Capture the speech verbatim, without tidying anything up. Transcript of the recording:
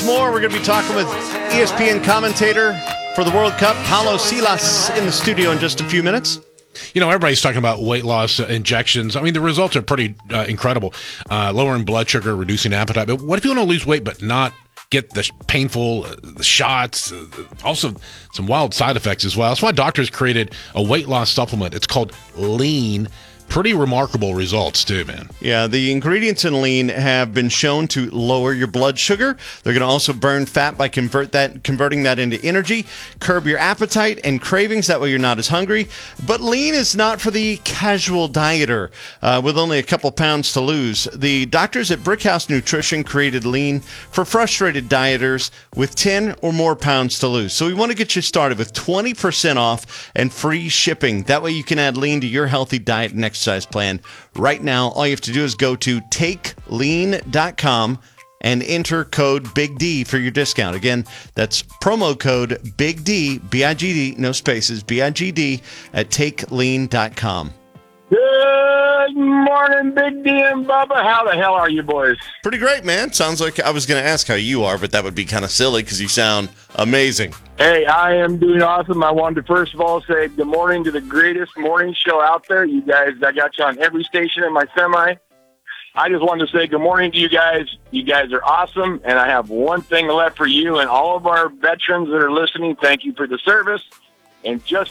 much more. We're going to be talking with E S P N commentator for the World Cup, Paulo Silas, in the studio in just a few minutes. You know, everybody's talking about weight loss uh, injections. I mean, the results are pretty uh, incredible. Uh, lowering blood sugar, reducing appetite. But what if you want to lose weight but not get the painful uh, the shots, uh, also some wild side effects as well? That's why doctors created a weight loss supplement. It's called Lean. Pretty remarkable results, too, man. Yeah, the ingredients in Lean have been shown to lower your blood sugar. They're going to also burn fat by convert that, converting that into energy, curb your appetite and cravings. That way you're not as hungry. But Lean is not for the casual dieter uh, with only a couple pounds to lose. The doctors at Brickhouse Nutrition created Lean for frustrated dieters with ten or more pounds to lose. So we want to get you started with twenty percent off and free shipping. That way you can add Lean to your healthy diet and exercise plan. Right now, all you have to do is go to take lean dot com and enter code Big D for your discount. Again, that's promo code Big D, B I G D, no spaces, B I G D, at take lean dot com. Good morning, Big D and Bubba. How the hell are you boys? Pretty great, man. Sounds like I was going to ask how you are, but that would be kind of silly because you sound amazing. Hey, I am doing awesome. I wanted to first of all say good morning to the greatest morning show out there. You guys, I got you on every station in my semi. I just wanted to say good morning to you guys. You guys are awesome, and I have one thing left for you and all of our veterans that are listening. Thank you for the service. And just